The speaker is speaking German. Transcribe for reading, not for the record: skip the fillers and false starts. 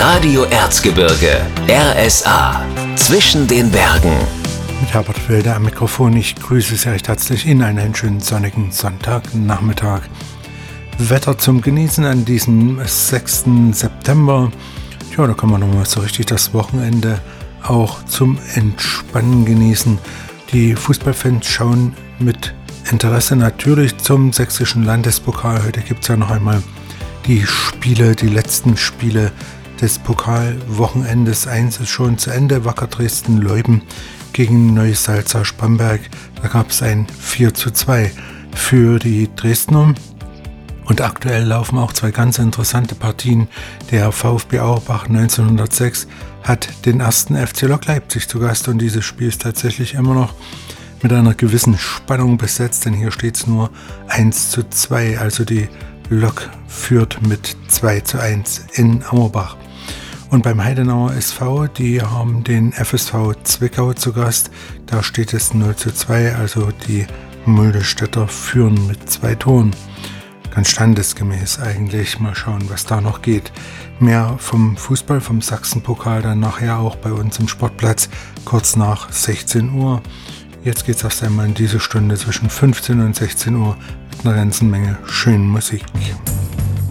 Radio Erzgebirge, RSA, zwischen den Bergen. Mit Herbert Wilde am Mikrofon. Ich grüße Sie recht herzlich in einen schönen sonnigen Sonntagnachmittag. Wetter zum Genießen an diesem 6. September. Ja, da kann man nochmal so richtig das Wochenende auch zum Entspannen genießen. Die Fußballfans schauen mit Interesse natürlich zum sächsischen Landespokal. Heute gibt es ja noch einmal die letzten Spiele des Pokalwochenendes. Eins ist schon zu Ende, Wacker Dresden-Leuden gegen Neusalza-Spamberg. Da gab es ein 4:2 für die Dresdner. Und aktuell laufen auch zwei ganz interessante Partien. Der VfB Auerbach 1906 hat den ersten FC Lok Leipzig zu Gast und dieses Spiel ist tatsächlich immer noch mit einer gewissen Spannung besetzt, denn hier steht es nur 1:2, also die Lok führt mit 2:1 in Auerbach. Und beim Heidenauer SV, die haben den FSV Zwickau zu Gast, da steht es 0:2, also die Muldestädter führen mit 2 Toren. Ganz standesgemäß eigentlich. Mal schauen, was da noch geht. Mehr vom Fußball, vom Sachsenpokal dann nachher auch bei uns im Sportplatz, kurz nach 16 Uhr. Jetzt geht es erst einmal in diese Stunde zwischen 15 und 16 Uhr mit einer ganzen Menge schönen Musik.